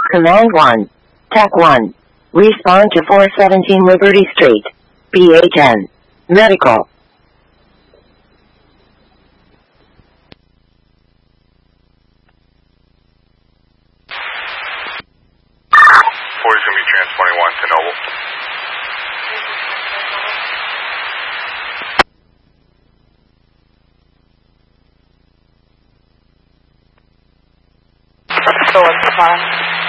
Command 1. TAC 1. Respond to 417 Liberty Street. BA10. Medical. Going to be transporting 1 to Noble. So what's the plan?